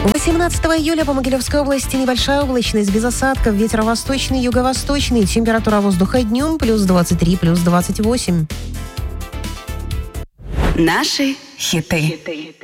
18 июля по Могилевской области небольшая облачность, без осадков, ветер восточный, юго-восточный, температура воздуха днем плюс 23, плюс 28. Наши хиты.